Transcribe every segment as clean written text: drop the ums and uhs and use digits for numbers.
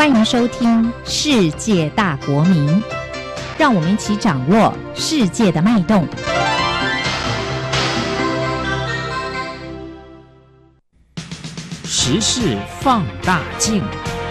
欢迎收听《世界大国民》，让我们一起掌握世界的脉动。 时事放大镜。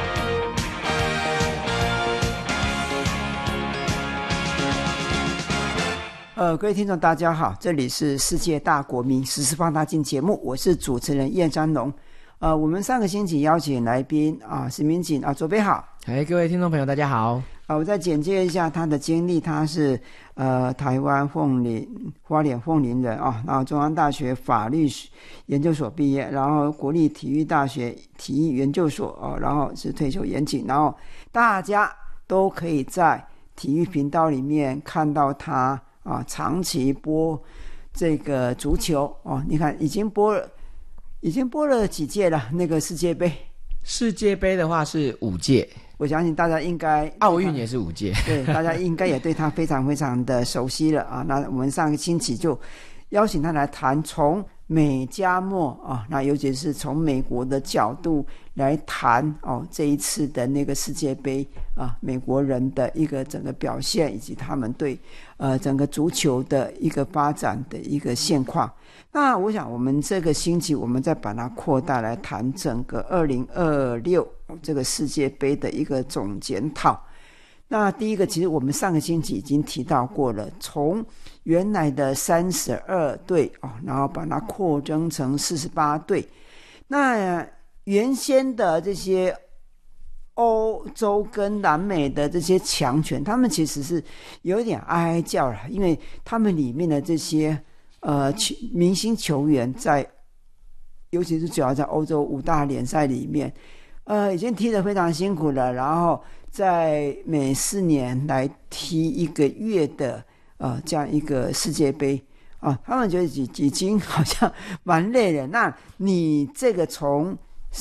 各位听众大家好，这里是世界大国民时事放大镜节目，我是主持人叶章龙。我们上个星期邀请来宾史明锦左贝好。 各位听众朋友大家好。 我再简介一下他的经历，他是台湾花莲凤林人然后中央大学法律研究所毕业，然后国立体育大学体育研究所然后是退休严谨，然后大家都可以在体育频道里面看到他长期播这个足球你看已经播了几届了？那个世界杯的话是5届， 我相信大家应该奥运也是5届， 对，大家应该也对他非常非常的熟悉了那我们上个星期就邀请他来谈从美加墨那尤其是从美国的角度来谈这一次的那个世界杯美国人的一个整个表现，以及他们对整个足球的一个发展的一个现况。那我想我们这个星期我们再把它扩大来谈整个2026这个世界杯的一个总检讨。那第一个，其实我们上个星期已经提到过了，从原来的32队然后把它扩增成48队。那原先的这些欧洲跟南美的这些强权，他们其实是有点哀叫了，因为他们里面的这些明星球员尤其是主要在欧洲5大联赛里面已经踢得非常辛苦了，然后在每4年来踢1个月的这样一个世界杯他们觉得已经好像蛮累了。那你这个从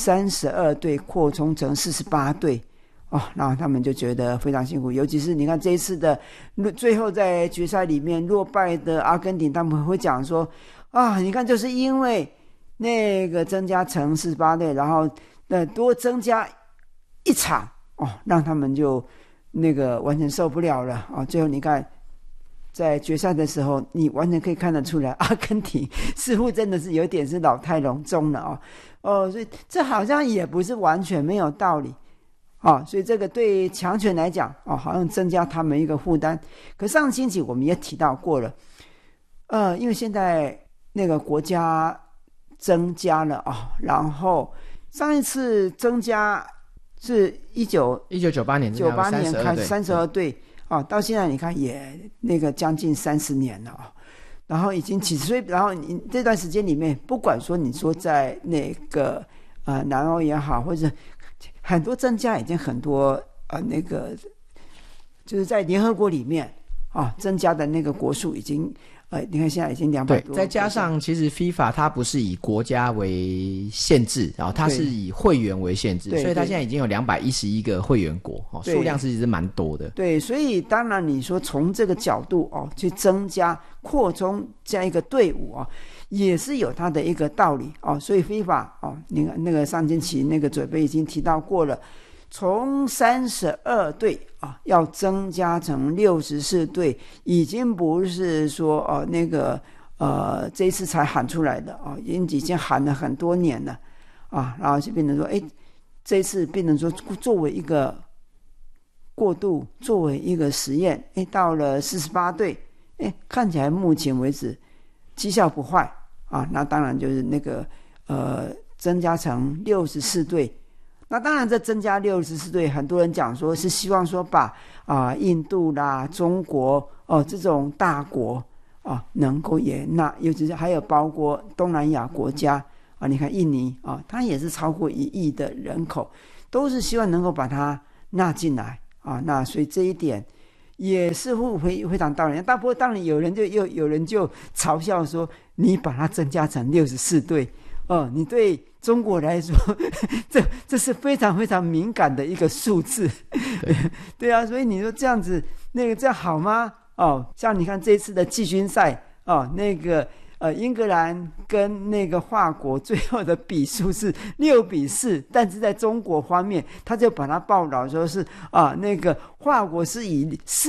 32队扩充成48队然后他们就觉得非常辛苦，尤其是你看这一次的最后在决赛里面落败的阿根廷，他们会讲说你看就是因为那个增加成48队，然后多增加1场让他们就那个完全受不了了最后你看在决赛的时候，你完全可以看得出来，阿根廷似乎真的是有点是老态龙钟了所以这好像也不是完全没有道理所以这个对强权来讲好像增加他们一个负担。可上星期我们也提到过了因为现在那个国家增加了然后上一次增加是1998年开始32队到现在你看也那个将近30年了然后已经70岁，然后你这段时间里面，不管说你说在那个南欧也好，或者很多增加已经很多那个就是在联合国里面增加的那个国数已经你看现在已经200多， 再加上其实 FIFA 它不是以国家为限制它是以会员为限制，所以它现在已经有211个会员国数量其实蛮多的。对， 所以当然你说从这个角度去增加扩充这样一个队伍也是有它的一个道理所以 FIFA 你看那个上星期那个准备已经提到过了，从32队要增加成64队，已经不是说那个这一次才喊出来的已经喊了很多年了然后就变成说这一次变成说作为一个过渡，作为一个实验到了48队看起来目前为止绩效不坏那当然就是那个增加成64队。那当然这增加64队，很多人讲说是希望说把印度啦、中国这种大国能够也纳，尤其是还有包括东南亚国家你看印尼它也是超过1亿的人口，都是希望能够把它纳进来那所以这一点也是非常道理。不过当然有人就嘲笑说，你把它增加成64队你对中国来说这是非常非常敏感的一个数字对所以你说这样子这样好吗像你看这一次的季军赛那个英格兰跟那个法国最后的比数是6-4，但是在中国方面，他就把它报道说是那个法国是以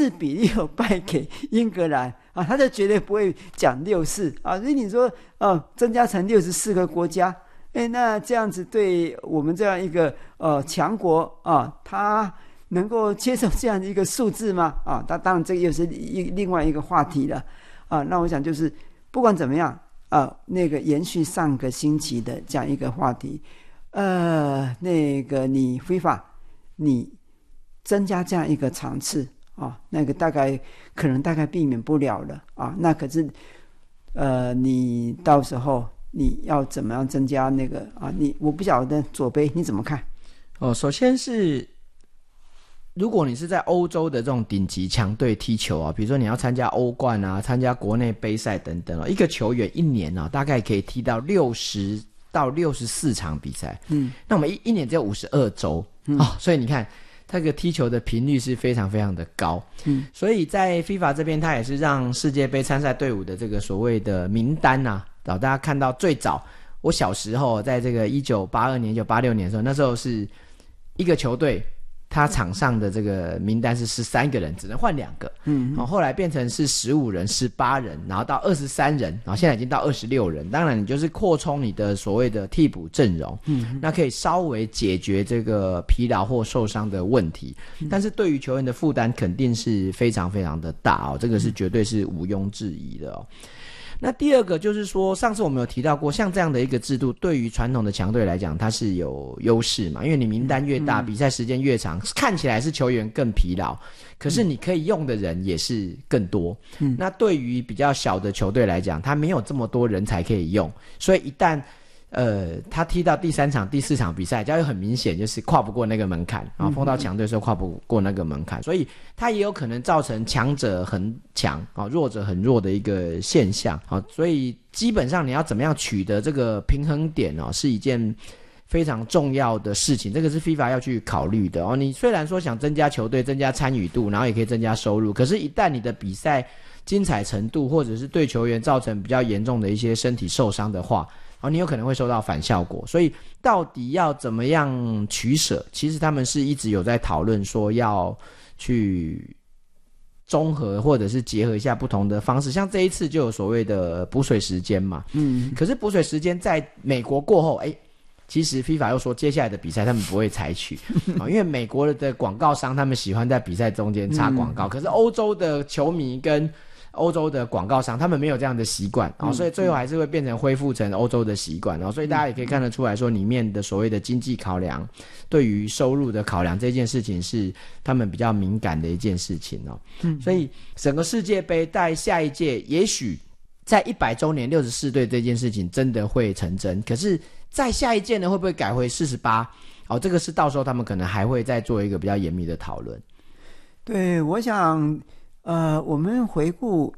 4-6败给英格兰他就绝对不会讲6-4所以你说增加成64个国家，那这样子对我们这样一个强国他能够接受这样的一个数字吗？当然这个又是另外一个话题了那我想就是不管怎么样那个延续上个星期的这样一个话题那个你FIFA你增加这样一个场次那个可能大概避免不了了那可是你到时候你要怎么样增加那个我不晓得左杯你怎么看？ 首先是如果你是在欧洲的这种顶级强队踢球比如说你要参加欧冠参加国内杯赛等等一个球员一年大概可以踢到60到64场比赛那我们一年只有52周所以你看这个踢球的频率是非常非常的高所以在 FIFA 这边它也是让世界杯参赛队伍的这个所谓的名单大家看到最早我小时候在这个1982年1986年的时候，那时候是一个球队他场上的这个名单是13个人，只能换2个后来变成是15人18人，然后到23人，然后现在已经到26人。当然你就是扩充你的所谓的替补阵容那可以稍微解决这个疲劳或受伤的问题但是对于球员的负担肯定是非常非常的大这个是绝对是毋庸置疑的那第二个就是说，上次我们有提到过，像这样的一个制度，对于传统的强队来讲，它是有优势嘛，因为你名单越大，比赛时间越长，看起来是球员更疲劳，可是你可以用的人也是更多。那对于比较小的球队来讲，他没有这么多人才可以用，所以一旦他踢到第3场第4场比赛，就很明显就是跨不过那个门槛碰到强队的时候跨不过那个门槛所以他也有可能造成强者很强弱者很弱的一个现象所以基本上你要怎么样取得这个平衡点是一件非常重要的事情，这个是 FIFA 要去考虑的你虽然说想增加球队增加参与度，然后也可以增加收入，可是一旦你的比赛精彩程度或者是对球员造成比较严重的一些身体受伤的话你有可能会收到反效果，所以到底要怎么样取舍，其实他们是一直有在讨论说要去综合或者是结合一下不同的方式，像这一次就有所谓的补水时间嘛可是补水时间在美国过后其实 FIFA 又说接下来的比赛他们不会采取因为美国的广告商他们喜欢在比赛中间插广告可是欧洲的球迷跟欧洲的广告商他们没有这样的习惯所以最后还是会变成恢复成欧洲的习惯所以大家也可以看得出来说里面的所谓的经济考量对于收入的考量这件事情是他们比较敏感的一件事情所以整个世界杯在下一届也许在100周年64队这件事情真的会成真，可是在下一届呢会不会改回48这个是到时候他们可能还会再做一个比较严密的讨论。 对，我想我们回顾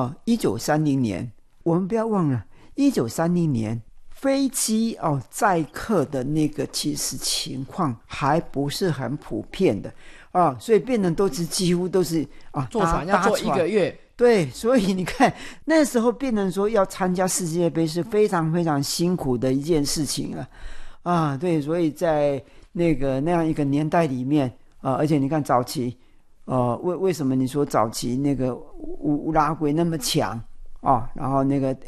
1930年，我们不要忘了1930年飞机载客的那个其实情况还不是很普遍的所以变成几乎都是坐船要坐1个月。 对，所以你看那时候变成说要参加世界杯是非常非常辛苦的一件事情了对，所以在那样一个年代里面而且你看早期为什么你说早期那个乌拉圭那么强然后那个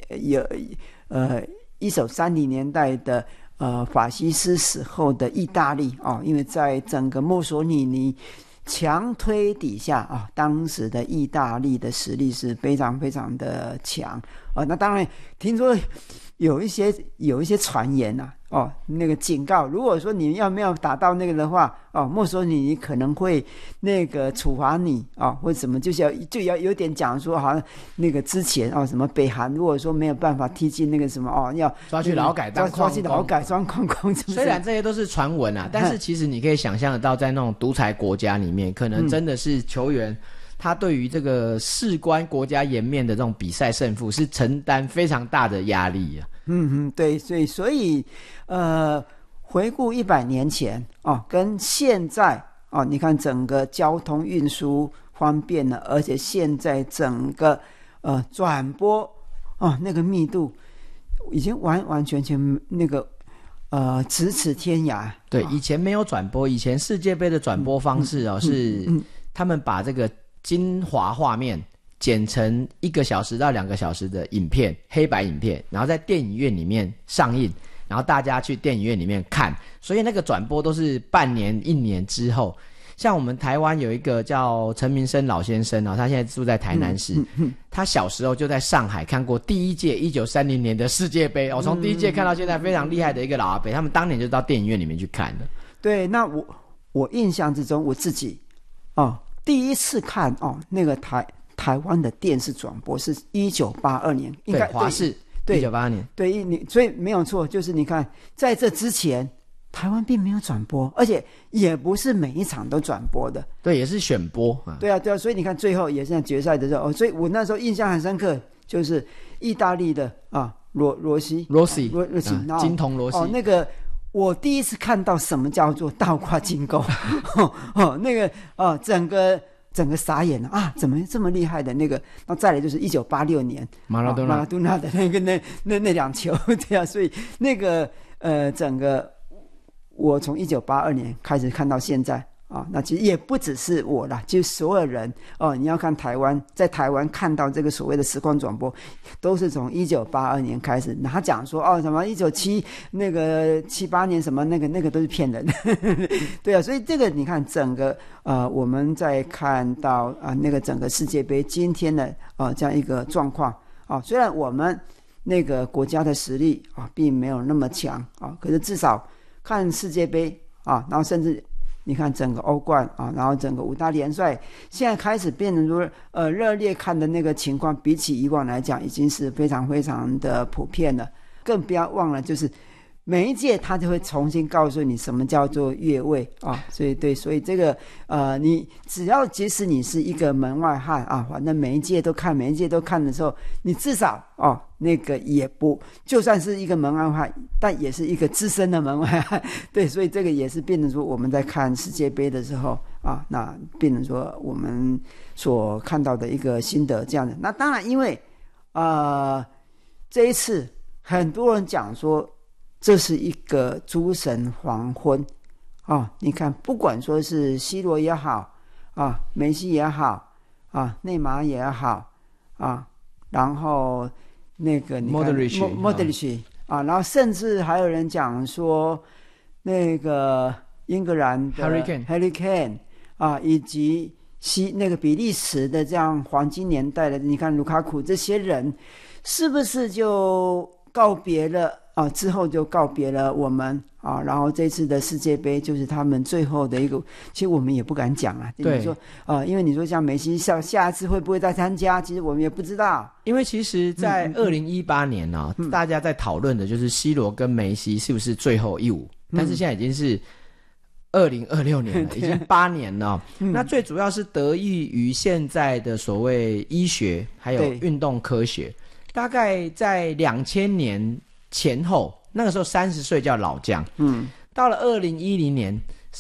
1930年代的法西斯死后的意大利因为在整个墨索里尼强推底下当时的意大利的实力是非常非常的强那当然听说有一些传言那个警告，如果说你要没有打到那个的话墨索里尼可能会那个处罚你或者什么，就要有点讲说好像那个之前什么北韩如果说没有办法踢进那个什么要抓去劳改当抓去劳改当矿工， 虽然这些都是传闻但是其实你可以想象得到，在那种独裁国家里面，可能真的是球员他对于这个事关国家颜面的这种比赛胜负是承担非常大的压力对，所以回顾100年前跟现在你看整个交通运输方便了，而且现在整个转播那个密度已经完完全全那个咫尺天涯。 对，以前没有转播，以前世界杯的转播方式是他们把这个精华画面剪成1个小时到2个小时的影片，黑白影片，然后在电影院里面上映，然后大家去电影院里面看，所以那个转播都是半年1年之后。像我们台湾有一个叫陈明生老先生他现在住在台南市，他小时候就在上海看过第一届1930年的世界杯，从第一届看到现在，非常厉害的一个老阿伯，他们当年就到电影院里面去看的。 对，那我印象之中，我自己第一次看那个台湾的电视转播是1982年，应该华视， 对 1982年， 对，所以没有错，就是你看在这之前台湾并没有转播，而且也不是每一场都转播的， 对，也是选播对啊，所以你看最后也是在决赛的时候所以我那时候印象很深刻，就是意大利的罗西金童罗西那个我第一次看到什么叫做倒挂金钩那个整个傻眼了怎么这么厉害的那个。那再来就是1986年马拉多纳的那2球对啊，所以那个整个我从1982年开始看到现在那其实也不只是我啦，就是所有人你要看在台湾看到这个所谓的实况转播，都是从1982年开始。他讲说什么78年什么那个都是骗人对啊，所以这个你看整个我们在看到那个整个世界杯今天的这样一个状况虽然我们那个国家的实力并没有那么强可是至少看世界杯然后甚至你看整个欧冠然后整个5大联赛现在开始变成说热烈看的那个情况，比起以往来讲已经是非常非常的普遍了。更不要忘了就是每一届他就会重新告诉你什么叫做越位所以这个你只要即使你是一个门外汉反正每一届都看的时候，你至少那个也不就算是一个门外汉，但也是一个资深的门外汉对，所以这个也是变成说我们在看世界杯的时候那变成说我们所看到的一个心得这样的。那当然因为这一次很多人讲说这是一个诸神黄昏你看不管说是 C 罗也好梅西也好内马尔也好然后那个你看 Modric 然后甚至还有人讲说那个英格兰的 Harry Kane 以及那个比利时的这样黄金年代的，你看卢卡库这些人是不是就告别了之后就告别了我们然后这次的世界杯就是他们最后的一个，其实我们也不敢讲对， 你说因为你说像梅西下一次会不会再参加，其实我们也不知道。 因为其实在2018年大家在讨论的就是 C 罗跟梅西是不是最后一舞，但是现在已经是2026年了已经8年了那最主要是得益于现在的所谓医学还有运动科学，大概在2000年前后，那个时候30岁叫老将到了2010年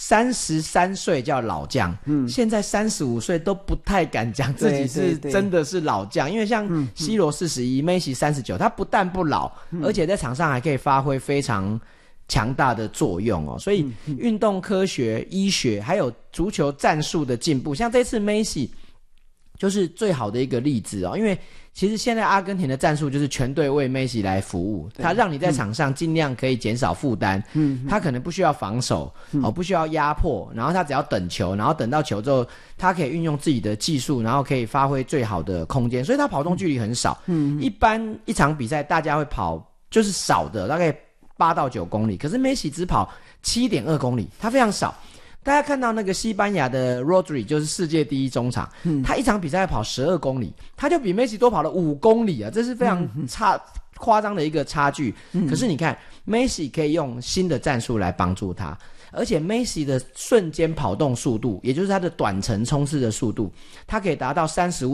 33岁叫老将现在35岁都不太敢讲自己是真的是老将，因为像 C 罗41梅西39，他不但不老而且在场上还可以发挥非常强大的作用所以运动科学医学还有足球战术的进步，像这次梅西就是最好的一个例子因为其实现在阿根廷的战术就是全队为梅西来服务，他让你在场上尽量可以减少负担他可能不需要防守不需要压迫，然后他只要等球，然后等到球之后他可以运用自己的技术，然后可以发挥最好的空间，所以他跑动距离很少一般一场比赛大家会跑就是少的大概8到9公里，可是梅西只跑 7.2 公里，他非常少。大家看到那个西班牙的 Rodri 就是世界第一中场他一场比赛跑12公里，他就比梅西多跑了5公里这是非常夸张的一个差距可是你看梅西可以用新的战术来帮助他，而且梅西的瞬间跑动速度，也就是他的短程冲刺的速度，他可以达到35